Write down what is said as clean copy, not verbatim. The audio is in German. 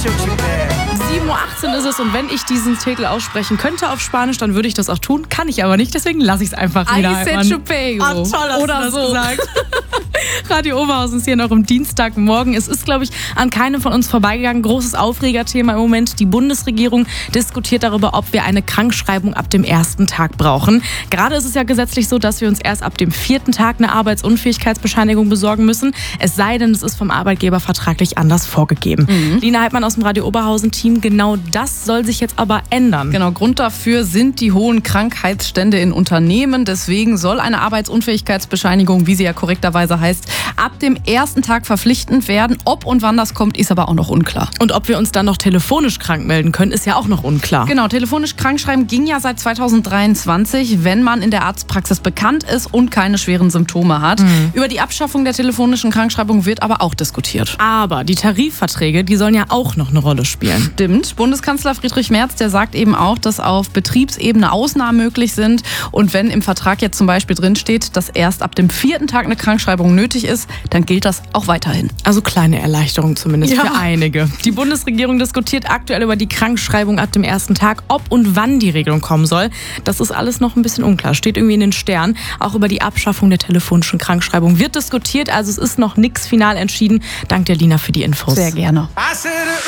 7:18 Uhr ist es und wenn ich diesen Titel aussprechen könnte auf Spanisch, dann würde ich das auch tun. Kann ich aber nicht, deswegen lasse ich es einfach wieder. Toll, oder so gesagt. Radio Oberhausen ist hier noch am Dienstagmorgen. Es ist, glaube ich, an keinem von uns vorbeigegangen. Großes Aufregerthema im Moment. Die Bundesregierung diskutiert darüber, ob wir eine Krankschreibung ab dem ersten Tag brauchen. Gerade ist es ja gesetzlich so, dass wir uns erst ab dem 4. Tag eine Arbeitsunfähigkeitsbescheinigung besorgen müssen. Es sei denn, es ist vom Arbeitgeber vertraglich anders vorgegeben. Lina Heidmann aus dem Radio Oberhausen-Team, genau das soll sich jetzt aber ändern. Genau, Grund dafür sind die hohen Krankheitsstände in Unternehmen. Deswegen soll eine Arbeitsunfähigkeitsbescheinigung, wie sie ja korrekterweise heißt, ab dem ersten Tag verpflichtend werden. Ob und wann das kommt, ist aber auch noch unklar. Und ob wir uns dann noch telefonisch krank melden können, ist ja auch noch unklar. Genau, telefonisch krankschreiben ging ja seit 2023, wenn man in der Arztpraxis bekannt ist und keine schweren Symptome hat. Über die Abschaffung der telefonischen Krankschreibung wird aber auch diskutiert. Aber die Tarifverträge, die sollen ja auch noch eine Rolle spielen. Stimmt. Bundeskanzler Friedrich Merz, der sagt eben auch, dass auf Betriebsebene Ausnahmen möglich sind. Und wenn im Vertrag jetzt zum Beispiel drinsteht, dass erst ab dem 4. Tag eine Krankschreibung nötig ist, dann gilt das auch weiterhin. Also kleine Erleichterung zumindest für einige. Die Bundesregierung diskutiert aktuell über die Krankschreibung ab dem ersten Tag, ob und wann die Regelung kommen soll. Das ist alles noch ein bisschen unklar, steht irgendwie in den Sternen. Auch über die Abschaffung der telefonischen Krankschreibung wird diskutiert, also es ist noch nichts final entschieden. Dank der Lina für die Infos. Sehr gerne.